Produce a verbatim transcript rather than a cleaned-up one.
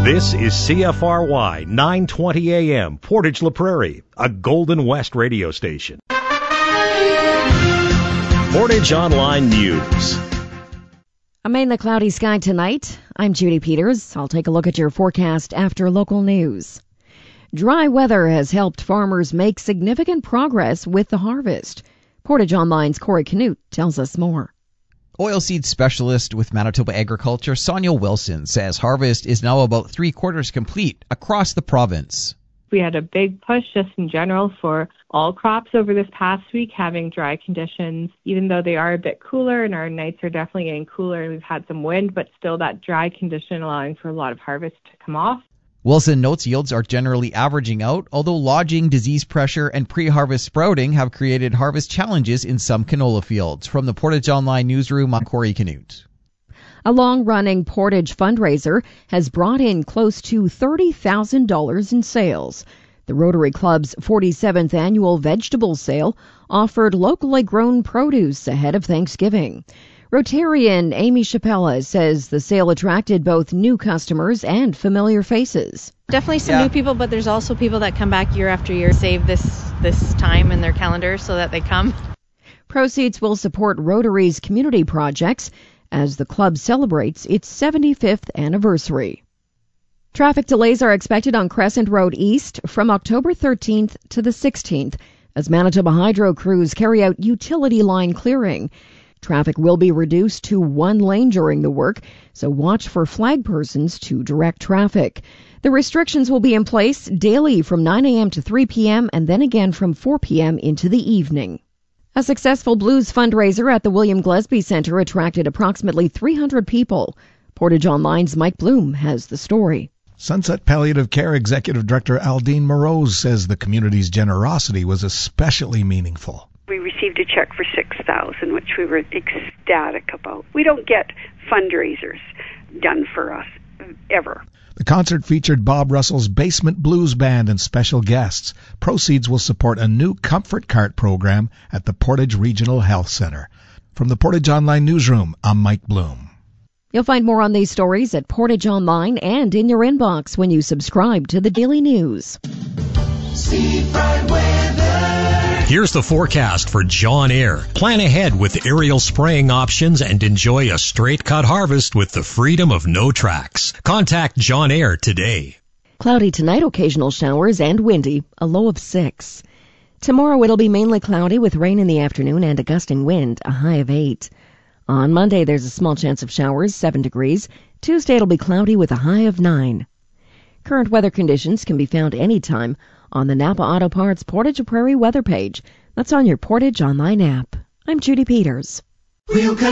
This is C F R Y nine twenty A M, Portage La Prairie, a Golden West radio station. Portage Online News. A mainly cloudy sky tonight. I'm Judy Peters. I'll take a look at your forecast after local news. Dry weather has helped farmers make significant progress with the harvest. Portage Online's Corey Canute tells us more. Oilseed specialist with Manitoba Agriculture, Sonia Wilson, says harvest is now about three quarters complete across the province. We had a big push just in general for all crops over this past week having dry conditions, even though they are a bit cooler and our nights are definitely getting cooler and we've had some wind, but still that dry condition allowing for a lot of harvest to come off. Wilson notes yields are generally averaging out, although lodging, disease pressure, and pre-harvest sprouting have created harvest challenges in some canola fields. From the Portage Online newsroom, I'm Corey Canute. A long-running Portage fundraiser has brought in close to thirty thousand dollars in sales. The Rotary Club's forty-seventh annual vegetable sale offered locally grown produce ahead of Thanksgiving. Rotarian Amy Chapella says the sale attracted both new customers and familiar faces. Definitely some Yeah. new people, but there's also people that come back year after year, save this this time in their calendar so that they come. Proceeds will support Rotary's community projects as the club celebrates its seventy-fifth anniversary. Traffic delays are expected on Crescent Road East from October thirteenth to the sixteenth as Manitoba Hydro crews carry out utility line clearing. Traffic will be reduced to one lane during the work, so watch for flag persons to direct traffic. The restrictions will be in place daily from nine a.m. to three p.m. and then again from four p.m. into the evening. A successful blues fundraiser at the William Gillespie Centre attracted approximately three hundred people. Portage Online's Mike Bloom has the story. Sunset Palliative Care Executive Director Aldine Moroz says the community's generosity was especially meaningful. We received a check for six thousand dollars, which we were ecstatic about. We don't get fundraisers done for us, ever. The concert featured Bob Russell's Basement Blues Band and special guests. Proceeds will support a new comfort cart program at the Portage Regional Health Centre. From the Portage Online newsroom, I'm Mike Bloom. You'll find more on these stories at Portage Online and in your inbox when you subscribe to the Daily News. Seafront weather. Here's the forecast for John Eyre. Plan ahead with aerial spraying options and enjoy a straight-cut harvest with the freedom of no tracks. Contact John Eyre today. Cloudy tonight, occasional showers and windy, a low of six. Tomorrow it'll be mainly cloudy with rain in the afternoon and a gusting wind, a high of eight. On Monday there's a small chance of showers, seven degrees. Tuesday it'll be cloudy with a high of nine. Current weather conditions can be found anytime on the Napa Auto Parts Portage La Prairie weather page. That's on your Portage Online app. I'm Judy Peters. We'll